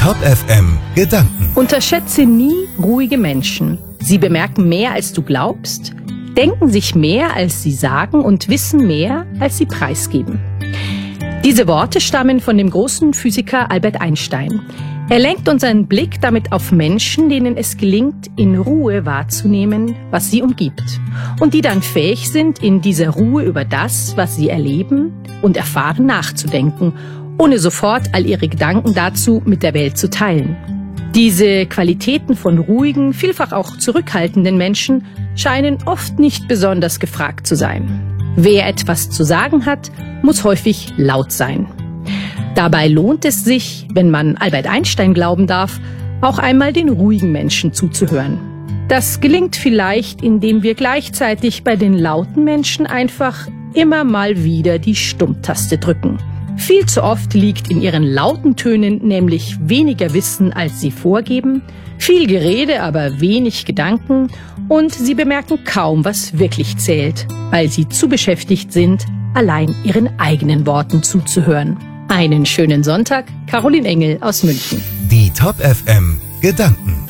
Top FM Gedanken. Unterschätze nie ruhige Menschen. Sie bemerken mehr, als du glaubst, denken sich mehr, als sie sagen und wissen mehr, als sie preisgeben. Diese Worte stammen von dem großen Physiker Albert Einstein. Er lenkt unseren Blick damit auf Menschen, denen es gelingt, in Ruhe wahrzunehmen, was sie umgibt. Und die dann fähig sind, in dieser Ruhe über das, was sie erleben und erfahren, nachzudenken, ohne sofort all ihre Gedanken dazu mit der Welt zu teilen. Diese Qualitäten von ruhigen, vielfach auch zurückhaltenden Menschen scheinen oft nicht besonders gefragt zu sein. Wer etwas zu sagen hat, muss häufig laut sein. Dabei lohnt es sich, wenn man Albert Einstein glauben darf, auch einmal den ruhigen Menschen zuzuhören. Das gelingt vielleicht, indem wir gleichzeitig bei den lauten Menschen einfach immer mal wieder die Stummtaste drücken. Viel zu oft liegt in ihren lauten Tönen nämlich weniger Wissen, als sie vorgeben, viel Gerede, aber wenig Gedanken, und sie bemerken kaum, was wirklich zählt, weil sie zu beschäftigt sind, allein ihren eigenen Worten zuzuhören. Einen schönen Sonntag, Caroline Engel aus München. Die Top FM Gedanken.